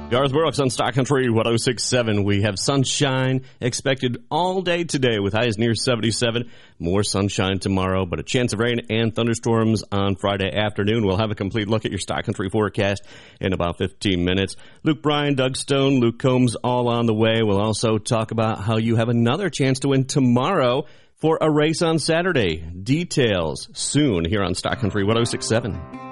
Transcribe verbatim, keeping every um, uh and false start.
Garth Brooks on Stock Country one oh six point seven. We have sunshine expected all day today with highs near seventy-seven. More sunshine tomorrow, but a chance of rain and thunderstorms on Friday afternoon. We'll have a complete look at your Stock Country forecast in about fifteen minutes. Luke Bryan, Doug Stone, Luke Combs all on the way. We'll also talk about how you have another chance to win tomorrow for a race on Saturday. Details soon here on Stock Country one oh six point seven.